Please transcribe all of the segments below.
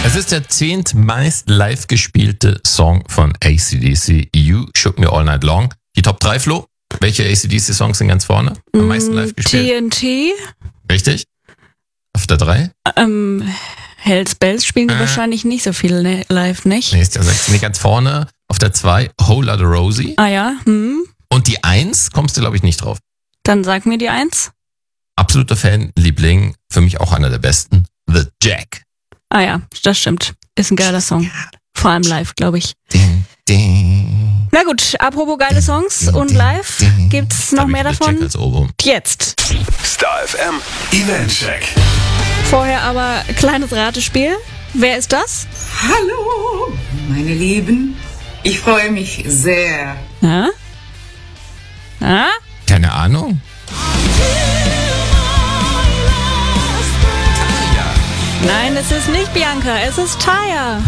Es ist der 10. meist live gespielte Song von AC/DC, You Shook Me All Night Long. Die Top 3, Flo. Welche AC/DC-Songs sind ganz vorne? Am meisten live gespielt? TNT. Richtig. Auf der 3? Hells Bells spielen die wahrscheinlich nicht so viel live, nicht? Nee, ist der 6. Ganz vorne. Auf der 2, Whole Lotta Rosie. Ah ja. Und die 1 kommst du, glaube ich, nicht drauf. Dann sag mir die 1. Absoluter Fan-Liebling, für mich auch einer der besten, The Jack. Ah ja, das stimmt. Ist ein geiler Song. Vor allem live, glaube ich. Ding, ding. Na gut, apropos geile Songs und live, gibt's noch mehr davon? Jetzt. Star FM Eventcheck. Vorher aber kleines Ratespiel. Wer ist das? Hallo, meine Lieben. Ich freue mich sehr. Na? Keine Ahnung. Nein, es ist nicht Bianca, es ist Taya.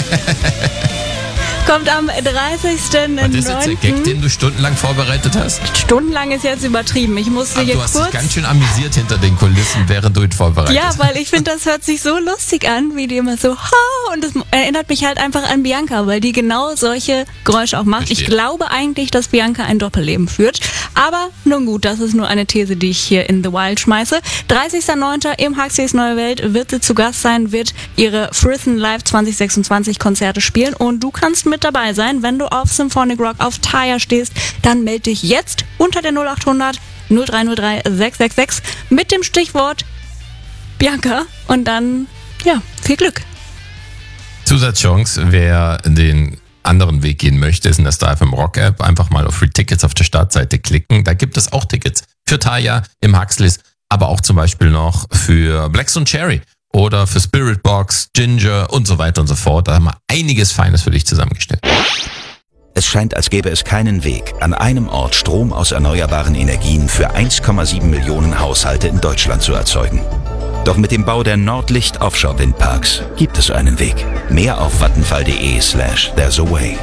Kommt am 30.09. Und das ist jetzt der Gag, den du stundenlang vorbereitet hast? Stundenlang ist jetzt übertrieben. Ich musste hier du hast kurz... dich ganz schön amüsiert hinter den Kulissen, während du ihn vorbereitet hast. Ja, weil ich finde, das hört sich so lustig an, wie die immer so... Und das erinnert mich halt einfach an Bianca, weil die genau solche Geräusche auch macht. Verstehe. Ich glaube eigentlich, dass Bianca ein Doppelleben führt. Aber nun gut, das ist nur eine These, die ich hier in The Wild schmeiße. 30.09. im Huxleys Neue Welt wird sie zu Gast sein, wird ihre Frithen Live 2026 Konzerte spielen. Und du kannst mit dabei sein, wenn du auf Symphonic Rock, auf Taya stehst, dann melde dich jetzt unter der 0800 0303 666 mit dem Stichwort Bianca und dann, ja, viel Glück. Zusatzchance, wer den anderen Weg gehen möchte, ist in der Star FM Rock App. Einfach mal auf Free Tickets auf der Startseite klicken. Da gibt es auch Tickets für Taya im Huxleys, aber auch zum Beispiel noch für Blackstone Cherry oder für Spiritbox, Ginger und so weiter und so fort. Da haben wir einiges Feines für dich zusammengestellt. Es scheint, als gäbe es keinen Weg, an einem Ort Strom aus erneuerbaren Energien für 1,7 Millionen Haushalte in Deutschland zu erzeugen. Doch mit dem Bau der Nordlicht Offshore Windparks gibt es einen Weg. Mehr auf vattenfall.de/there's a way.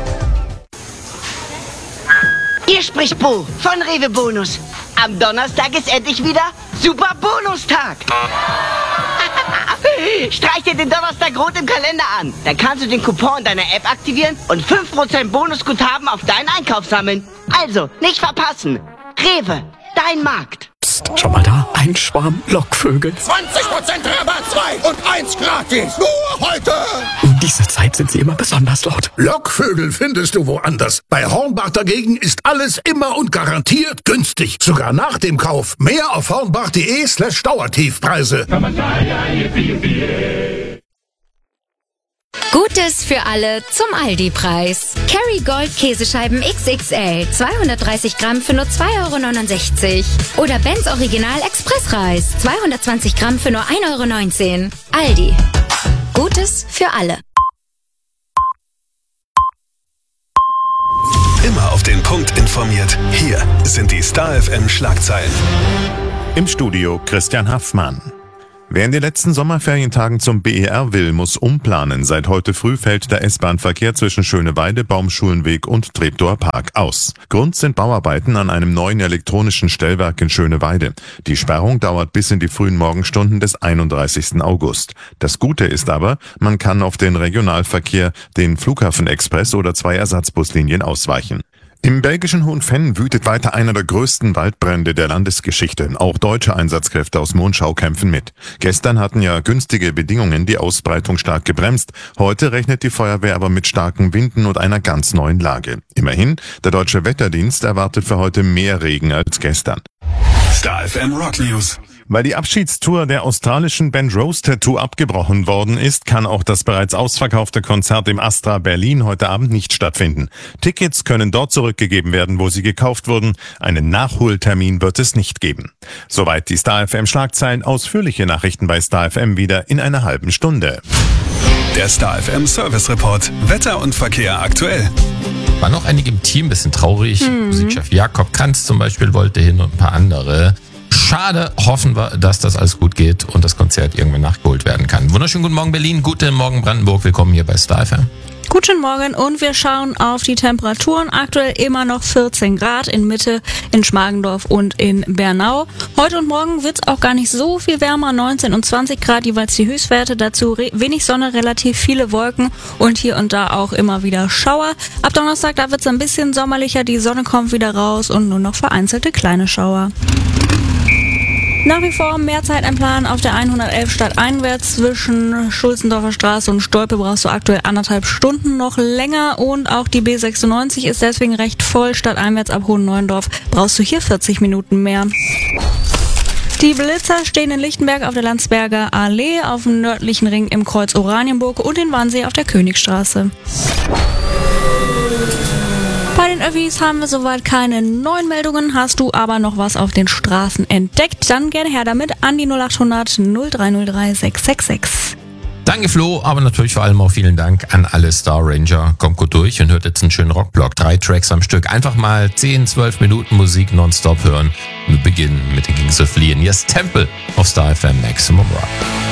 Hier spricht Bo von Rewe Bonus. Am Donnerstag ist endlich wieder Super Bonustag. Streich dir den Donnerstag rot im Kalender an. Dann kannst du den Coupon deiner App aktivieren und 5% Bonusguthaben auf deinen Einkauf sammeln. Also, nicht verpassen. Rewe, dein Markt. Psst, schau mal da. Ein Schwarm Lockvögel. 20% Rabatt, 2 und 1 gratis. Nur heute. In dieser Zeit sind sie immer besonders laut. Lockvögel findest du woanders. Bei Hornbach dagegen ist alles immer und garantiert günstig. Sogar nach dem Kauf. Mehr auf hornbach.de/Dauertiefpreise. Gutes für alle zum Aldi-Preis. Kerrygold Käsescheiben XXL, 230 Gramm für nur 2,69 €. Oder Benz Original Expressreis, 220 Gramm für nur 1,19 €. Aldi. Gutes für alle. Immer auf den Punkt informiert. Hier sind die Star FM Schlagzeilen. Im Studio Christian Haffmann. Wer in den letzten Sommerferientagen zum BER will, muss umplanen. Seit heute früh fällt der S-Bahn-Verkehr zwischen Schöneweide, Baumschulenweg und Treptower Park aus. Grund sind Bauarbeiten an einem neuen elektronischen Stellwerk in Schöneweide. Die Sperrung dauert bis in die frühen Morgenstunden des 31. August. Das Gute ist aber, man kann auf den Regionalverkehr, den Flughafenexpress oder 2 Ersatzbuslinien ausweichen. Im belgischen Hohenfenn wütet weiter einer der größten Waldbrände der Landesgeschichte. Auch deutsche Einsatzkräfte aus Monschau kämpfen mit. Gestern hatten ja günstige Bedingungen die Ausbreitung stark gebremst. Heute rechnet die Feuerwehr aber mit starken Winden und einer ganz neuen Lage. Immerhin, der Deutsche Wetterdienst erwartet für heute mehr Regen als gestern. Star FM Rock News. Weil die Abschiedstour der australischen Band Rose Tattoo abgebrochen worden ist, kann auch das bereits ausverkaufte Konzert im Astra Berlin heute Abend nicht stattfinden. Tickets können dort zurückgegeben werden, wo sie gekauft wurden. Einen Nachholtermin wird es nicht geben. Soweit die Star FM Schlagzeilen. Ausführliche Nachrichten bei Star FM wieder in einer halben Stunde. Der Star FM Service Report. Wetter und Verkehr aktuell. War noch einige im Team ein bisschen traurig. Musikchef Jakob Kanz zum Beispiel wollte hin und ein paar andere. Schade, hoffen wir, dass das alles gut geht und das Konzert irgendwann nachgeholt werden kann. Wunderschönen guten Morgen Berlin, guten Morgen Brandenburg, willkommen hier bei Star FM. Guten Morgen und wir schauen auf die Temperaturen. Aktuell immer noch 14 Grad in Mitte, in Schmargendorf und in Bernau. Heute und morgen wird es auch gar nicht so viel wärmer, 19 und 20 Grad jeweils die Höchstwerte. Dazu wenig Sonne, relativ viele Wolken und hier und da auch immer wieder Schauer. Ab Donnerstag, da wird es ein bisschen sommerlicher, die Sonne kommt wieder raus und nur noch vereinzelte kleine Schauer. Nach wie vor mehr Zeit ein Plan auf der 111 stadteinwärts zwischen Schulzendorfer Straße und Stolpe brauchst du aktuell 1,5 Stunden noch länger und auch die B96 ist deswegen recht voll. Stadteinwärts ab Hohenneuendorf brauchst du hier 40 Minuten mehr. Die Blitzer stehen in Lichtenberg auf der Landsberger Allee, auf dem nördlichen Ring im Kreuz Oranienburg und in Wannsee auf der Königstraße. Bei den Öffis haben wir soweit keine neuen Meldungen. Hast du aber noch was auf den Straßen entdeckt, dann gerne her damit an die 0800 0303 666. Danke Flo, aber natürlich vor allem auch vielen Dank an alle Star Ranger. Kommt gut durch und hört jetzt einen schönen Rockblock. 3 Tracks am Stück. Einfach mal 10, 12 Minuten Musik nonstop hören. Wir beginnen mit den Kings of Leon. Yes, Temple auf Star FM Maximum Rock.